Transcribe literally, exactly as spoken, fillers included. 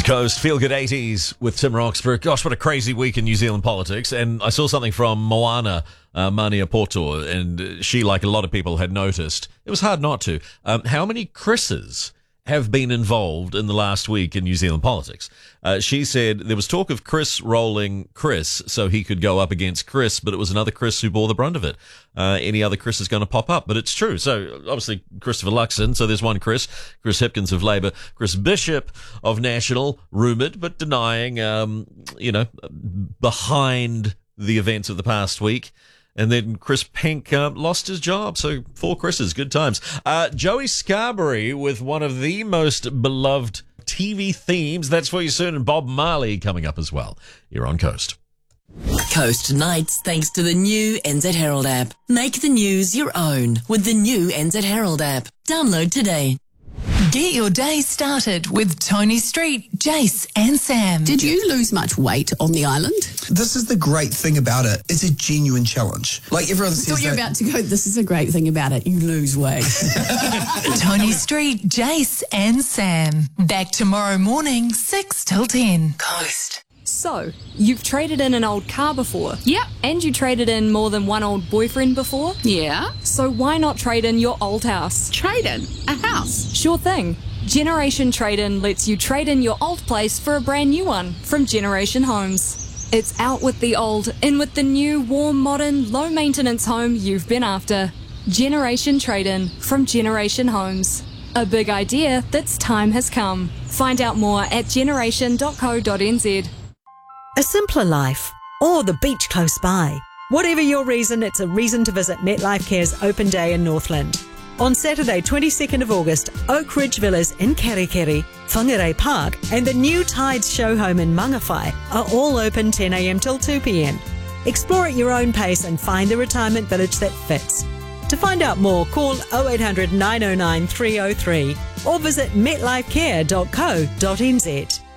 Coast, Feel Good eighties with Tim Roxburgh. Gosh, what a crazy week in New Zealand politics. And I saw something from Moana uh, Mania Porto, and she, like a lot of people, had noticed, it was hard not to, um, how many Chris's have been involved in the last week in New Zealand politics. Uh, she said there was talk of Chris rolling Chris so he could go up against Chris, but it was another Chris who bore the brunt of it. Uh, any other Chris is going to pop up, but it's true. So obviously Christopher Luxon, so there's one Chris, Chris Hipkins of Labour, Chris Bishop of National, rumoured but denying, um, you know, behind the events of the past week. And then Chris Pink uh, lost his job. So four Chris's, good times. Uh, Joey Scarberry with one of the most beloved T V themes. That's for you soon. And Bob Marley coming up as well. You're on Coast. Coast Nights, thanks to the new N Z Herald app. Make the news your own with the new N Z Herald app. Download today. Get your day started with Tony Street, Jace and Sam. Did you lose much weight on the island? This is the great thing about it. It's a genuine challenge. Like everyone I says thought you were that- about to go, this is a great thing about it. You lose weight. Tony Street, Jace and Sam. Back tomorrow morning, six till ten. Coast. So, you've traded in an old car before? Yep. And you traded in more than one old boyfriend before? Yeah. So why not trade in your old house? Trade in a house. Sure thing. Generation Trade-In lets you trade in your old place for a brand new one from Generation Homes. It's out with the old, in with the new, warm, modern, low-maintenance home you've been after. Generation Trade-In from Generation Homes. A big idea that's time has come. Find out more at generation dot co dot n z. A simpler life, or the beach close by. Whatever your reason, it's a reason to visit MetLife Care's Open Day in Northland. On Saturday, twenty-second of August, Oak Ridge Villas in Kerikeri, Whangarei Park, and the new Tides Show Home in Mangawhai are all open ten a m till two p m. Explore at your own pace and find the retirement village that fits. To find out more, call oh eight hundred, nine oh nine, three oh three or visit metlifecare dot co dot n z.